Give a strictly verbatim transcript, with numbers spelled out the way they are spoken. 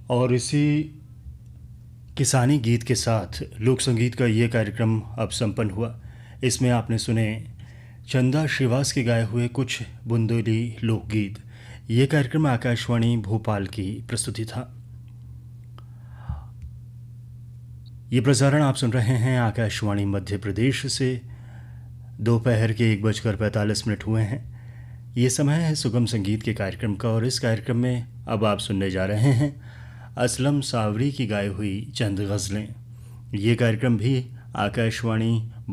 और इसी किसानी गीत के साथ लोक संगीत का ये कार्यक्रम अब संपन्न हुआ। इसमें आपने सुने चंदा श्रीवास के गाए हुए कुछ बुंदेली लोकगीत। ये कार्यक्रम आकाशवाणी भोपाल की प्रस्तुति था। ये प्रसारण आप सुन रहे हैं आकाशवाणी मध्य प्रदेश से। दोपहर के एक बजकर पैंतालीस मिनट हुए हैं। ये समय है सुगम संगीत के कार्यक्रम का और इस कार्यक्रम में अब आप सुनने जा रहे हैं असलम सावरी की गाई हुई चंद गज़लें। ये कार्यक्रम भी आकाशवाणी